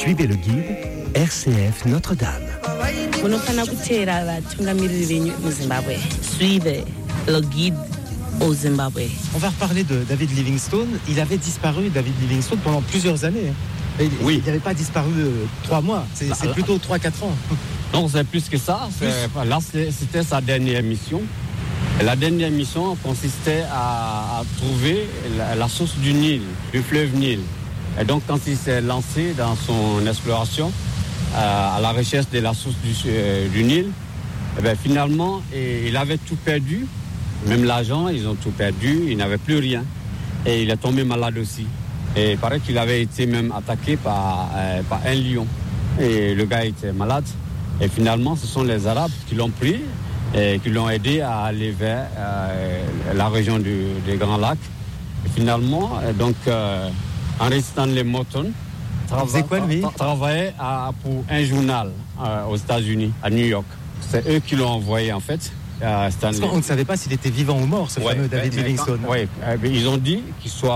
Suivez le guide RCF Notre-Dame. Suivez le guide au Zimbabwe. On va reparler de David Livingstone. Il avait disparu, David Livingstone, pendant plusieurs années. Oui. Il n'avait pas disparu 3 mois, c'est plutôt 3-4 ans. Non, c'est plus que ça. Là, c'était sa dernière mission. Et la dernière mission consistait à trouver la source du Nil, du fleuve Nil. Et donc, quand il s'est lancé dans son exploration à la recherche de la source du Nil, finalement, il avait tout perdu. Même l'argent, ils ont tout perdu. Il n'avait plus rien. Et il est tombé malade aussi. Et il paraît qu'il avait été même attaqué par un lion. Et le gars était malade. Et finalement, ce sont les Arabes qui l'ont pris et qui l'ont aidé à aller vers la région des Grands Lacs. Et finalement, Henry Stanley Morton travaillait pour un journal aux États-Unis, à New York. C'est eux qui l'ont envoyé, en fait. Parce qu'on ne savait pas s'il était vivant ou mort, ce fameux David Livingstone. Oui, ils ont dit qu'il soit